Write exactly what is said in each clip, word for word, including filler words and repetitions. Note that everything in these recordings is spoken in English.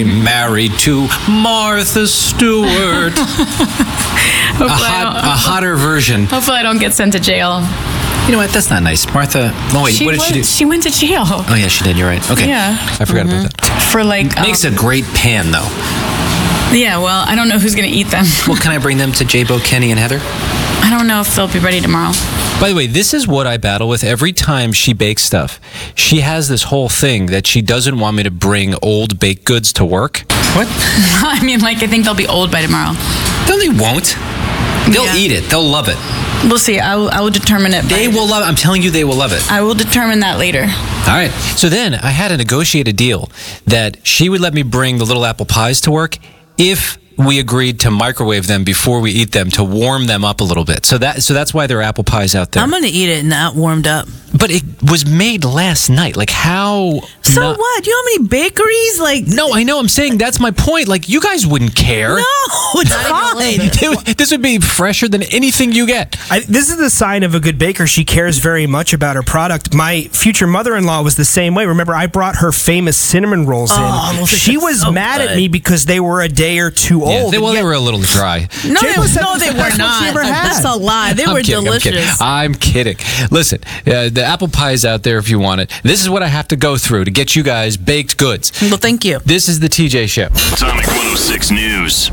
I'm married to Martha Stewart. a, hot, a hotter version. Hopefully I don't get sent to jail. You know what? That's not nice. Martha, oh wait, she what did was, she do? She went to jail. Oh yeah, she did. You're right. Okay. Yeah. I forgot mm-hmm. about that. For like... Makes um, a great pan, though. Yeah, well, I don't know who's going to eat them. Well, can I bring them to J-Bo, Kenny, and Heather? I don't know if they'll be ready tomorrow. By the way, this is what I battle with every time she bakes stuff. She has this whole thing that she doesn't want me to bring old baked goods to work. What? I mean, like, I think they'll be old by tomorrow. No, they won't. They'll yeah. eat it. They'll love it. We'll see. I will, I will determine it. They will love it. I'm telling you, they will love it. I will determine that later. All right. So then I had to negotiate a deal that she would let me bring the little apple pies to work if we agreed to microwave them before we eat them to warm them up a little bit. So that so that's why there are apple pies out there. I'm going to eat it not warmed up. But it was made last night. Like, how... So not- what? You know how many bakeries? Like... No, I know. I'm saying that's my point. Like, you guys wouldn't care. No, it's fine. This would be fresher than anything you get. I, this is the sign of a good baker. She cares very much about her product. My future mother-in-law was the same way. Remember, I brought her famous cinnamon rolls oh, in. She was so mad good. at me because they were a day or two Yeah, old. they, well, yet, they were a little dry. No, they, J-Bo said no, they the were best ones she not. ever had. That's a lie. They I'm were kidding, delicious. I'm kidding. I'm kidding. Listen, uh, the apple pie is out there if you want it. This is what I have to go through to get you guys baked goods. Well, thank you. This is the T J Show. Atomic one oh six News.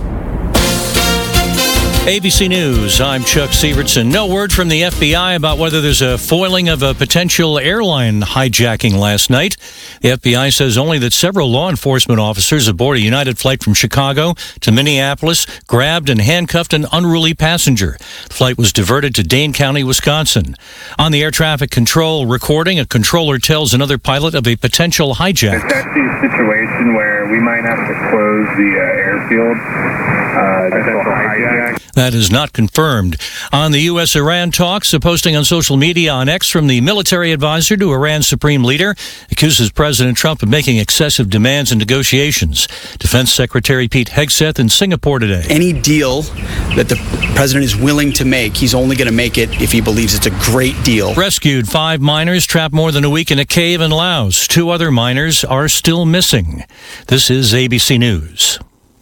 A B C News, I'm Chuck Sievertson. No word from the F B I about whether there's a foiling of a potential airline hijacking last night. The F B I says only that several law enforcement officers aboard a United flight from Chicago to Minneapolis grabbed and handcuffed an unruly passenger. The flight was diverted to Dane County, Wisconsin. On the air traffic control recording, a controller tells another pilot of a potential hijack. That's the situation where we might have to close the uh, airfield. Uh, potential hijack. That is not confirmed. On the U S Iran talks, a posting on social media on X from the military advisor to Iran's supreme leader accuses President Trump of making excessive demands in negotiations. Defense Secretary Pete Hegseth in Singapore today. Any deal that the president is willing to make, he's only going to make it if he believes it's a great deal. Rescued five miners trapped more than a week in a cave in Laos. Two other miners are still missing. This is A B C News.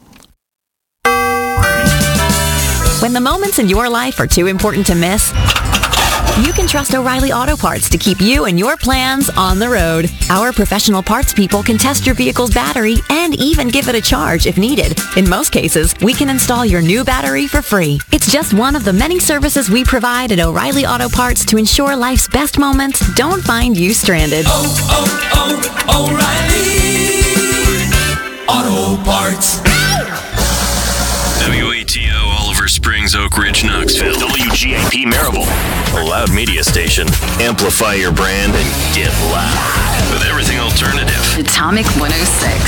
When the moments in your life are too important to miss, you can trust O'Reilly Auto Parts to keep you and your plans on the road. Our professional parts people can test your vehicle's battery and even give it a charge if needed. In most cases, we can install your new battery for free. It's just one of the many services we provide at O'Reilly Auto Parts to ensure life's best moments don't find you stranded. Oh, oh, oh, O'Reilly Auto Parts. W A T O, Oliver Springs, Oak Ridge, Knoxville. W G A P, Maryville. A loud media station. Amplify your brand and get loud with everything alternative. Atomic one oh six.